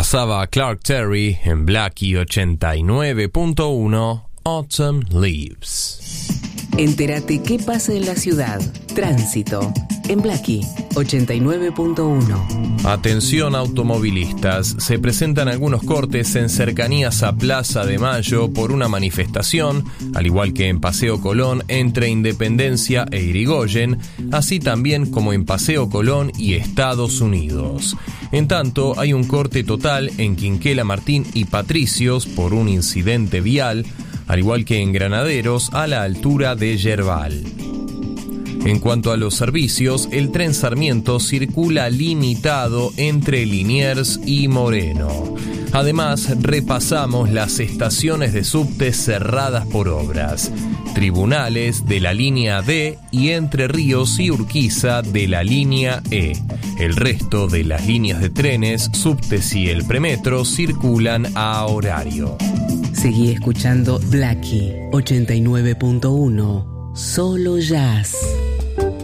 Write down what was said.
Pasaba Clark Terry en Blackie 89.1 Autumn Leaves. Entérate qué pasa en la ciudad. Tránsito en Blackie 89.1. Atención automovilistas, se presentan algunos cortes en cercanías a Plaza de Mayo por una manifestación, al igual que en Paseo Colón entre Independencia e Irigoyen, así también como en Paseo Colón y Estados Unidos. En tanto, hay un corte total en Quinquela Martín y Patricios por un incidente vial, al igual que en Granaderos a la altura de Yerbal. En cuanto a los servicios, el tren Sarmiento circula limitado entre Liniers y Moreno. Además, repasamos las estaciones de subte cerradas por obras, tribunales de la línea D y Entre Ríos y Urquiza de la línea E. El resto de las líneas de trenes, subtes y el premetro circulan a horario. Seguí escuchando Blackie 89.1, solo jazz.